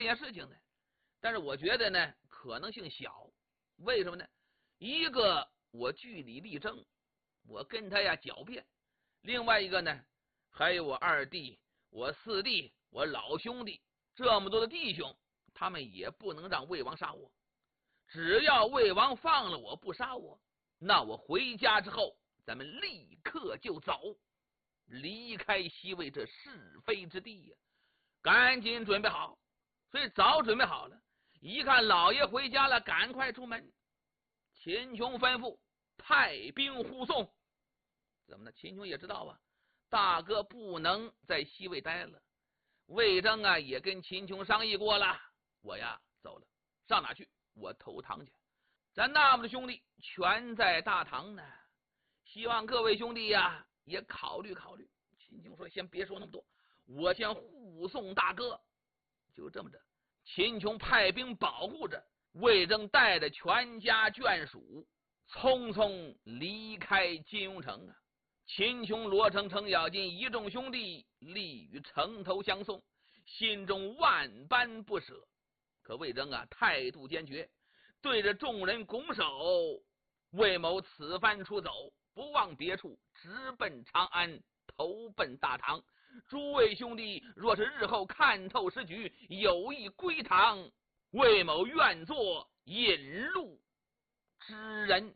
这件事情呢，但是我觉得呢可能性小。为什么呢？一个我据理力争，我跟他呀狡辩；另外一个呢，还有我二弟、我四弟、我老兄弟这么多的弟兄，他们也不能让魏王杀我。只要魏王放了我不杀我，那我回家之后咱们立刻就走，离开西魏这是非之地呀！赶紧准备好。所以早准备好了，一看老爷回家了，赶快出门。秦琼吩咐派兵护送。怎么呢？秦琼也知道啊，大哥不能在西魏待了。魏征啊也跟秦琼商议过了，我呀走了，上哪去？我投唐去。咱那么多兄弟全在大唐呢，希望各位兄弟呀也考虑考虑。秦琼说：“先别说那么多，我先护送大哥。”就这么着，秦琼派兵保护着，魏征带着全家眷属匆匆离开金庸城啊。秦琼、罗成、程咬金一众兄弟立于城头相送，心中万般不舍。可魏征啊态度坚决，对着众人拱手：“魏某此番出走，不往别处，直奔长安，投奔大唐。诸位兄弟若是日后看透时局，有意归唐，魏某愿做引路之人。”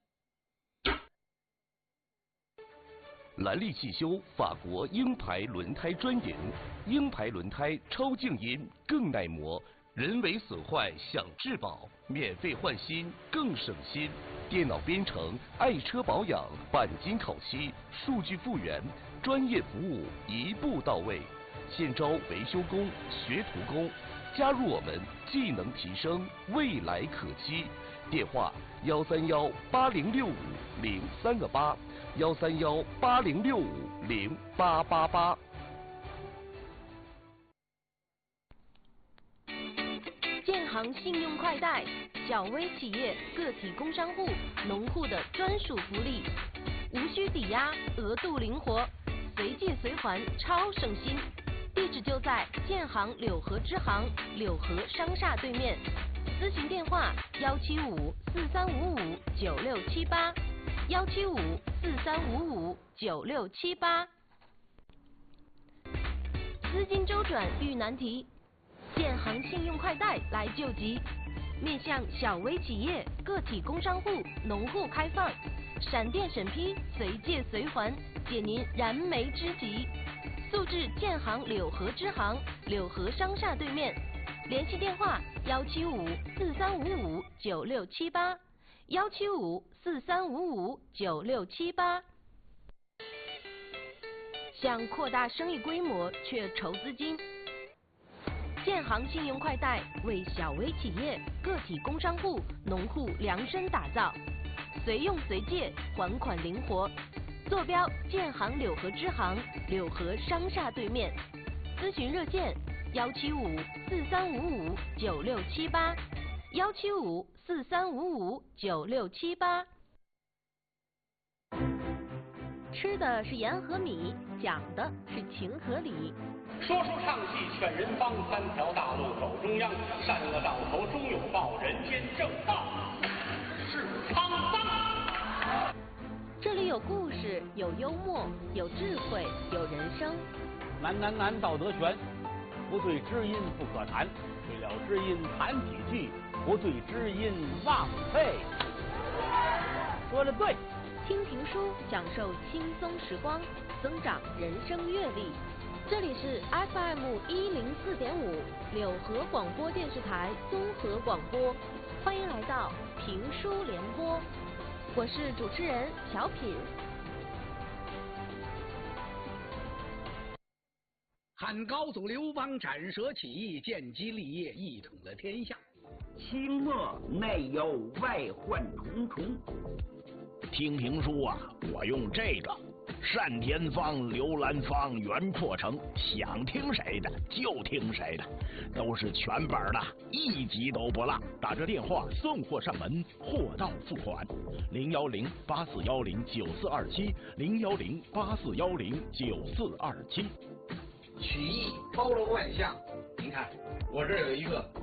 兰利汽修法国鹰牌轮胎专营，鹰牌轮胎超静音更耐磨，人为损坏享质保，免费换新更省心。电脑编程、爱车保养、钣金烤漆、数据复原，专业服务一步到位。现招维修工、学徒工，加入我们，技能提升，未来可期。电话131-8065138，131-8065088。 建行信用快贷，小微企业、个体工商户、农户的专属福利，无需抵押，额度灵活，随借随还，超省心。地址就在建行柳河支行柳河商厦对面，咨询电话175-4355-9678，175-4355-9678。资金周转遇难题，建行信用快贷来救急，面向小微企业、个体工商户、农户开放，闪电审批，随借随还，解您燃眉之急。速至建行柳河支行柳河商厦对面，联系电话175-4355-9678，175-4355-9678。想扩大生意规模却筹资金，建行信用快贷为小微企业、个体工商户、农户量身打造，随用随借，还款灵活。坐标建行柳河支行柳河商厦对面，咨询热线175-4355-9678，175-4355-9678。吃的是盐和米，讲的是情和理。 说书唱戏劝人方，三条大路走中央，善恶到头终有报，人间正道是沧桑。 这里有故事，有幽默，有智慧，有人生。 难道德全，不对知音不可谈，对了知音谈几句，不对知音忘废。说得对。 听评书，享受轻松时光，增长人生阅历。这里是 FM 104.5柳河广播电视台综合广播，欢迎来到评书联播，我是主持人小品。 汉高祖刘邦斩蛇起义，建基立业，一统了天下。 清末内忧外患重重。 听评书啊，我用这个单田芳、刘兰芳、袁阔成，想听谁的就听谁的，都是全本的，一集都不落。打这电话送货上门，货到付款。010-8410-9427，010-8410-9427。 曲艺包罗万象，您看我这儿有一个